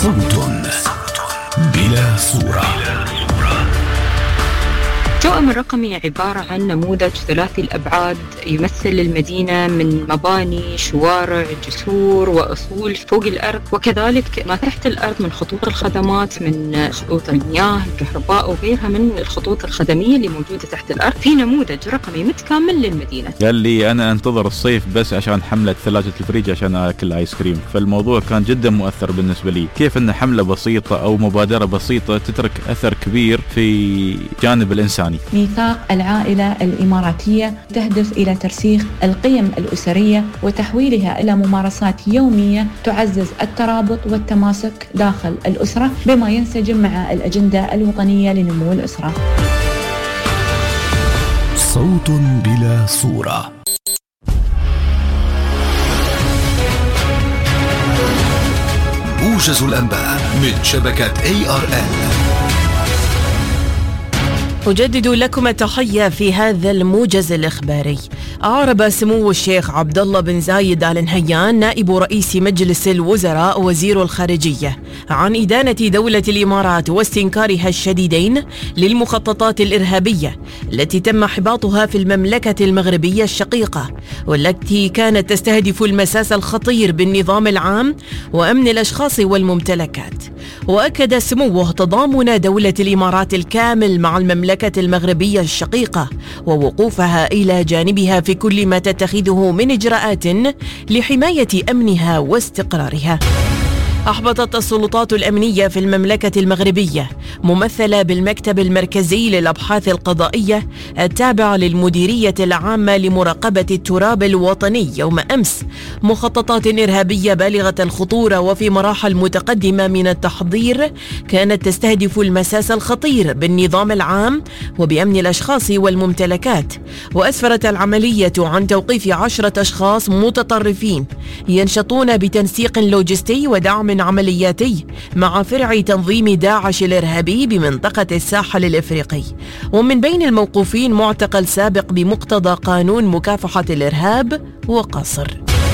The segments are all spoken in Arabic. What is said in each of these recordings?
صوت بلا صورة. التوأم الرقمي عبارة عن نموذج ثلاثي الأبعاد يمثل المدينة من مباني، شوارع، جسور وأصول فوق الأرض، وكذلك ما تحت الأرض من خطوط الخدمات، من خطوط المياه، الكهرباء وغيرها من الخطوط الخدمية اللي موجودة تحت الأرض، في نموذج رقمي متكامل للمدينة. قال لي أنا أنتظر الصيف بس عشان حملة ثلاجة الفريج عشان أكل آيس كريم، فالموضوع كان جدا مؤثر بالنسبة لي. كيف أن حملة بسيطة أو مبادرة بسيطة تترك أثر كبير في جانب الإنساني. ميثاق العائلة الإماراتية تهدف إلى ترسيخ القيم الأسرية وتحويلها إلى ممارسات يومية تعزز الترابط والتماسك داخل الأسرة، بما ينسجم مع الأجندة الوطنية لنمو الأسرة. صوت بلا صورة. موجز الأنباء من شبكة ARN. أجدد لكم التحية في هذا الموجز الإخباري. أعرب سمو الشيخ عبد الله بن زايد آل نهيان نائب رئيس مجلس الوزراء وزير الخارجية عن إدانة دولة الإمارات واستنكارها الشديدين للمخططات الإرهابية التي تم إحباطها في المملكة المغربية الشقيقة، والتي كانت تستهدف المساس الخطير بالنظام العام وأمن الأشخاص والممتلكات. وأكد سموه تضامن دولة الإمارات الكامل مع المملكة المغربية الشقيقة ووقوفها إلى جانبها في كل ما تتخذه من إجراءات لحماية أمنها واستقرارها. أحبطت السلطات الأمنية في المملكة المغربية ممثلة بالمكتب المركزي للأبحاث القضائية التابع للمديرية العامة لمراقبة التراب الوطني يوم أمس مخططات إرهابية بالغة الخطورة وفي مراحل متقدمة من التحضير كانت تستهدف المساس الخطير بالنظام العام وبأمن الأشخاص والممتلكات. وأسفرت العملية عن توقيف 10 أشخاص متطرفين ينشطون بتنسيق لوجستي ودعم عملياتي مع فرع تنظيم داعش الإرهابي بمنطقة الساحل الإفريقي، ومن بين الموقوفين معتقل سابق بمقتضى قانون مكافحة الإرهاب وقصر.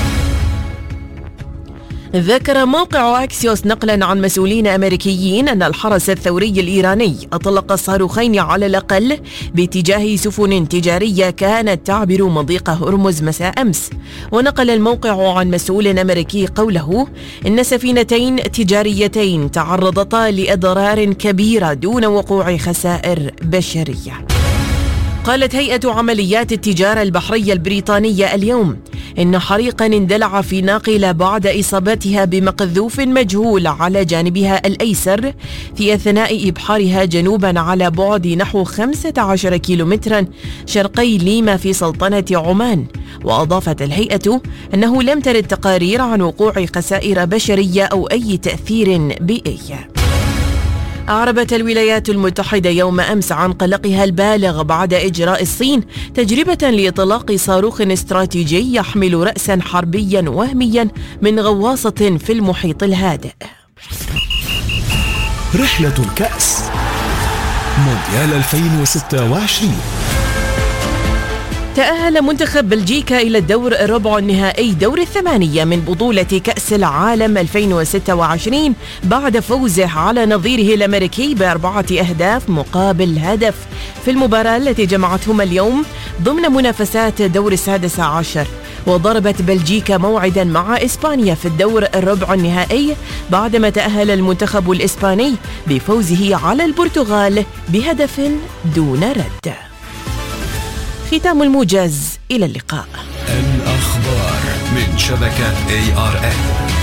ذكر موقع أكسيوس نقلا عن مسؤولين أمريكيين أن الحرس الثوري الإيراني أطلق صاروخين على الأقل باتجاه سفن تجارية كانت تعبر مضيق هرمز مساء أمس. ونقل الموقع عن مسؤول أمريكي قوله إن سفينتين تجاريتين تعرضتا لأضرار كبيرة دون وقوع خسائر بشرية. قالت هيئة عمليات التجارة البحرية البريطانية اليوم إن حريقا اندلع في ناقلة بعد إصابتها بمقذوف مجهول على جانبها الأيسر في أثناء إبحارها جنوبا على بعد نحو 15 كيلومترا شرقي ليما في سلطنة عمان. وأضافت الهيئة أنه لم ترد تقارير عن وقوع خسائر بشرية أو أي تأثير بيئي. أعربت الولايات المتحدة يوم أمس عن قلقها البالغ بعد إجراء الصين تجربة لإطلاق صاروخ استراتيجي يحمل رأسا حربيا وهميا من غواصة في المحيط الهادئ. رحلة الكأس مونديال 2026. تأهل منتخب بلجيكا إلى الدور الربع النهائي دور الثمانية من بطولة كأس العالم 2026 بعد فوزه على نظيره الأمريكي ب4 أهداف مقابل هدف في المباراة التي جمعتهما اليوم ضمن منافسات دور 16. وضربت بلجيكا موعدا مع إسبانيا في الدور الربع النهائي بعدما تأهل المنتخب الإسباني بفوزه على البرتغال بهدف دون رد. ختام الموجز، إلى اللقاء. الأخبار من شبكة ARN.